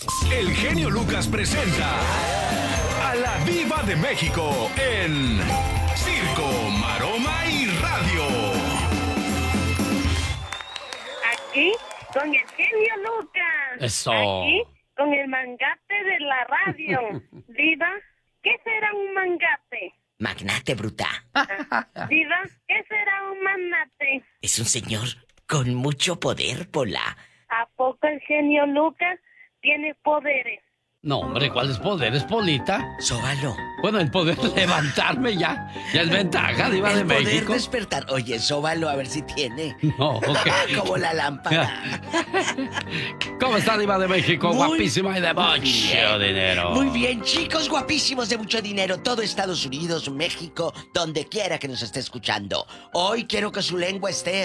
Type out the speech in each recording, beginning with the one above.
El genio Lucas presenta a la Diva de México en Circo, Maroma y Radio. Aquí con el genio Lucas. Eso. Aquí con el mangate de la radio. Diva, ¿qué será un mangate? Magnate, bruta. Diva, ¿qué será un magnate? Es un señor con mucho poder, Pola. ¿A poco el genio Lucas tiene poderes? No, hombre, ¿cuál es poder? ¿Es Polita? Sóbalo. Bueno, el poder levantarme ya es ventaja, Diva de El poder México. despertar. Oye, sóbalo a ver si tiene. No, ok. Como la lámpara. ¿Cómo está, Diva de México? Muy Guapísima y de mucho bien. dinero. Muy bien, chicos, guapísimos de mucho dinero. Todo Estados Unidos, México, donde quiera que nos esté escuchando. Hoy quiero que su lengua esté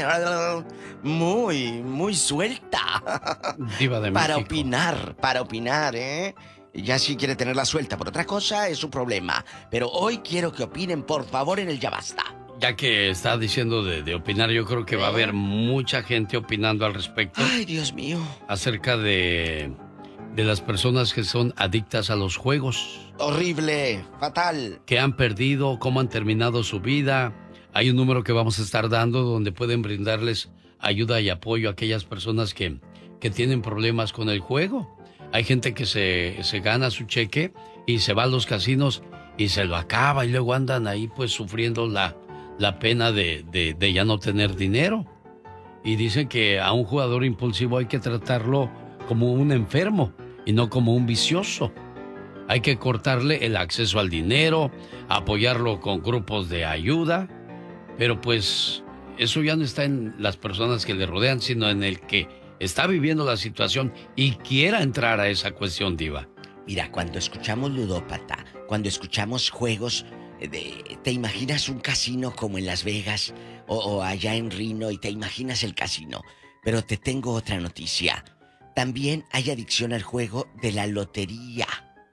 muy suelta. Diva de Para México. opinar, ¿eh? Ya si quiere tenerla suelta por otra cosa es su problema. Pero hoy quiero que opinen, por favor, en el Ya Basta. Ya que está diciendo de opinar, yo creo que va a haber mucha gente opinando al respecto. Ay, Dios mío. Acerca de las personas que son adictas a los juegos. Horrible, fatal. Que han perdido, cómo han terminado su vida. Hay un número que vamos a estar dando donde pueden brindarles ayuda y apoyo a aquellas personas que tienen problemas con el juego. Hay gente que se gana su cheque y se va a los casinos y se lo acaba y luego andan ahí pues sufriendo la pena de ya no tener dinero. Y dicen que a un jugador impulsivo hay que tratarlo como un enfermo y no como un vicioso. Hay que cortarle el acceso al dinero, apoyarlo con grupos de ayuda, pero pues eso ya no está en las personas que le rodean, sino en el que está viviendo la situación y quiera entrar a esa cuestión, Diva. Mira, cuando escuchamos ludópata, cuando escuchamos juegos, te imaginas un casino como en Las Vegas o allá en Reno y te imaginas el casino. Pero te tengo otra noticia. También hay adicción al juego de la lotería.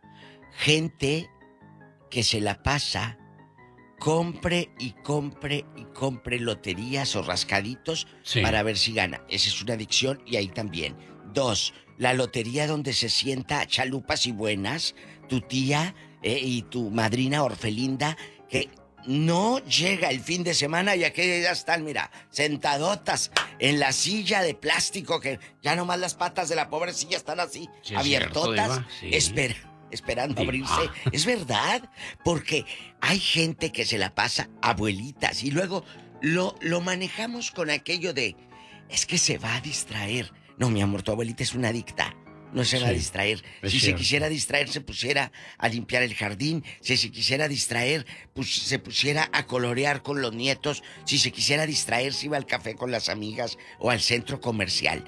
Gente que se la pasa compre y compre loterías o rascaditos para ver si gana. Esa es una adicción y ahí también. 2, la lotería donde se sienta chalupas y buenas, tu tía y tu madrina Orfelinda, que no llega el fin de semana y aquellas ya están, mira, sentadotas en la silla de plástico que ya nomás las patas de la pobre silla están así, sí, abiertotas, cierto, esperando abrirse. Es verdad, porque hay gente que se la pasa abuelitas y luego lo manejamos con aquello de, es que se va a distraer. No, mi amor, tu abuelita es una adicta. No se va a distraer. Si se quisiera distraer, se pusiera a limpiar el jardín. Si se quisiera distraer, pues se pusiera a colorear con los nietos. Si se quisiera distraer, se iba al café con las amigas o al centro comercial.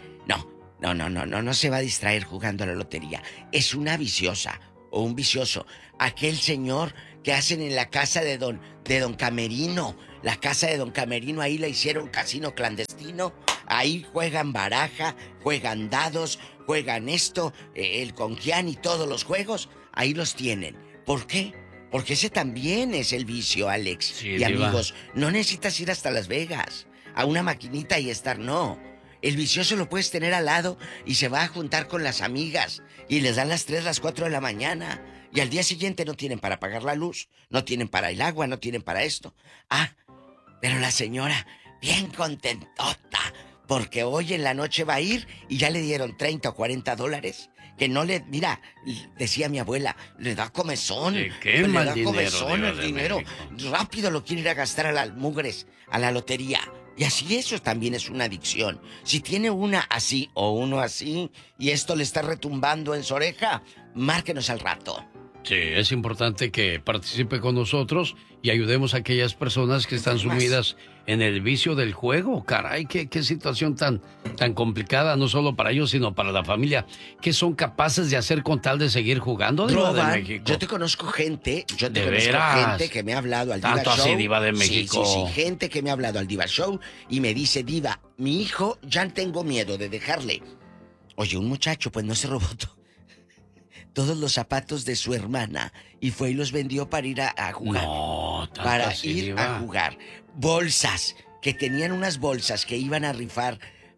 No se va a distraer jugando a la lotería. Es una viciosa o un vicioso. Aquel señor que hacen en la casa de don Camerino. La casa de don Camerino, ahí la hicieron casino clandestino. Ahí juegan baraja, juegan dados, juegan esto, el conquián y todos los juegos. Ahí los tienen. ¿Por qué? Porque ese también es el vicio, Alex. Sí, y Diva. amigos, no necesitas ir hasta Las Vegas a una maquinita y estar, no. El vicioso lo puedes tener al lado y se va a juntar con las amigas y les dan las 3, las 4 de la mañana y al día siguiente no tienen para pagar la luz, no tienen para el agua, no tienen para esto. Pero la señora bien contentota porque hoy en la noche va a ir y ya le dieron 30 o 40 dólares. Que no le... Mira, decía mi abuela, le da comezón. Le quema le da el dinero, comezón Diva el de dinero. México. Rápido lo quiere ir a gastar a las mugres, a la lotería. Y así eso también es una adicción. Si tiene una así o uno así y esto le está retumbando en su oreja, márquenos al rato. Sí, es importante que participe con nosotros y ayudemos a aquellas personas que están sumidas en el vicio del juego. Caray, qué situación tan complicada, no solo para ellos, sino para la familia. ¿Qué son capaces de hacer con tal de seguir jugando, Diva de México? Yo te conozco gente, veras? gente que me ha hablado al Diva ¿Tanto Show. así, Diva de México? Sí, gente que me ha hablado al Diva Show y me dice, Diva, mi hijo, ya tengo miedo de dejarle. Oye, un muchacho, pues no se robó todos los zapatos de su hermana y fue y los vendió para ir a jugar. No, tanto para así, ir Diva. a jugar. Bolsas, que tenían unas bolsas que iban a rifar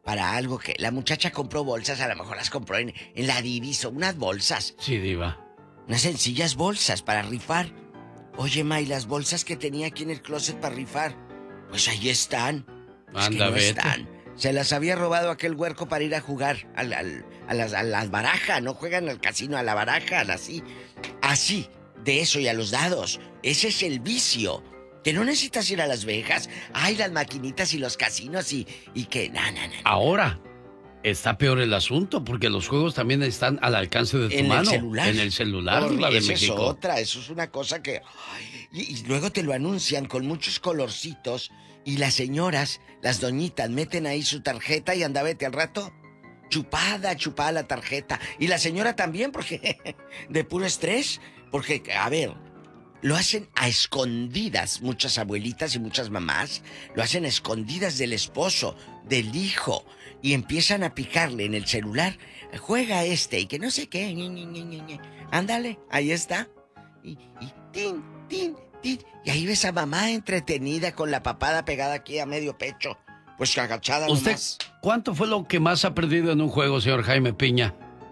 para algo que la muchacha compró bolsas, a lo mejor las compró en la Divis o unas bolsas. Sí, Diva. Unas sencillas bolsas para rifar. Oye, Ma, ¿y las bolsas que tenía aquí en el closet para rifar? Pues ahí están. Es que no están. Se las había robado aquel huerco para ir a jugar a las barajas. No juegan al casino, a la baraja, así, de eso y a los dados. Ese es el vicio. Que no necesitas ir a Las Vegas. Ay, las maquinitas y los casinos y que... No. Ahora está peor el asunto porque los juegos también están al alcance de tu mano. En el celular. Diva de México. Eso es una cosa que... Ay, y luego te lo anuncian con muchos colorcitos y las señoras, las doñitas, meten ahí su tarjeta y anda, vete al rato. Chupada la tarjeta. Y la señora también, porque de puro estrés. Porque, a ver, lo hacen a escondidas muchas abuelitas y muchas mamás. Lo hacen a escondidas del esposo, del hijo. Y empiezan a picarle en el celular. Juega y que no sé qué. Ándale, ahí está. Y tin, tin, tin. Y ahí ves a mamá entretenida con la papada pegada aquí a medio pecho. Pues agachada ¿Usted nomás. cuánto fue lo que más ha perdido en un juego, señor Jaime Piña?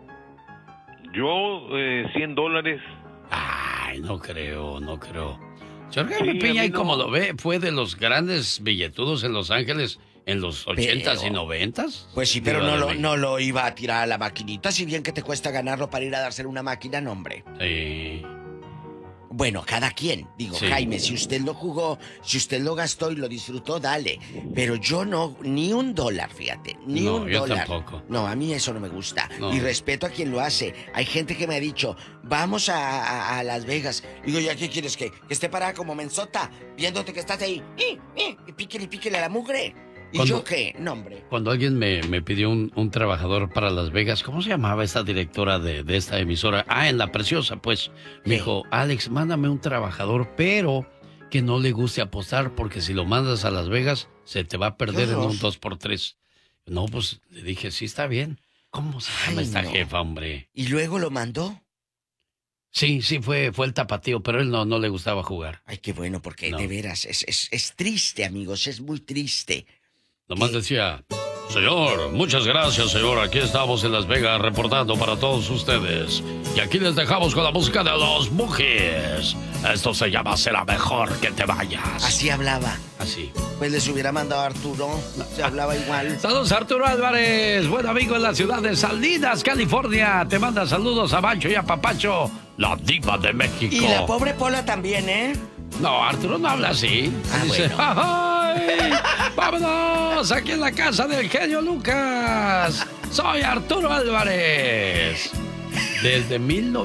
Yo, $100. Ay, no creo. Señor Jaime Piña, y como lo ve, fue de los grandes billetudos en Los Ángeles en los 80s y 90s. Pues sí, pero no lo iba a tirar a la maquinita, si bien que te cuesta ganarlo para ir a dárselo una máquina, no, hombre. Sí. Bueno, cada quien. Digo, sí. Jaime, si usted lo jugó, si usted lo gastó y lo disfrutó, dale. Pero yo no, ni $1, fíjate, ni $1. No, yo tampoco. No, a mí eso no me gusta. No. Y respeto a quien lo hace. Hay gente que me ha dicho, vamos a Las Vegas. Digo, ¿ya qué quieres? ¿Que esté parada como mensota, viéndote que estás ahí? Y píquele a la mugre. ¿Y yo qué? No, hombre. Cuando alguien me pidió un trabajador para Las Vegas, ¿cómo se llamaba esta directora de esta emisora? En La Preciosa, pues. Me dijo, Alex, mándame un trabajador, pero que no le guste apostar, porque si lo mandas a Las Vegas, se te va a perder en un 2x3. No, pues, le dije, sí, está bien. ¿Cómo se llama esta jefa, hombre? ¿Y luego lo mandó? Sí, fue el tapatío, pero él no le gustaba jugar. Ay, qué bueno, porque de veras, es triste, amigos, es muy triste. Nomás decía, señor, muchas gracias, señor. Aquí estamos en Las Vegas reportando para todos ustedes. Y aquí les dejamos con la música de los Boogies. Esto se llama Será Mejor Que Te Vayas. Así hablaba. Así. Pues les hubiera mandado a Arturo. Se hablaba igual. Saludos, Arturo Álvarez. Buen amigo en la ciudad de Salinas, California. Te manda saludos a Bancho y a Papacho, la diva de México. Y la pobre Pola también, ¿eh? No, Arturo no habla así. Dice, bueno. ¡ay! ¡Vámonos! Aquí en la casa del genio Lucas. Soy Arturo Álvarez. Desde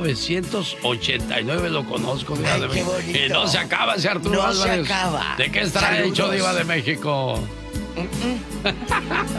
1989 lo conozco, Diva de México. Y no se acaba ese Arturo Álvarez. No se acaba. ¿De qué estará hecho, Diva de México?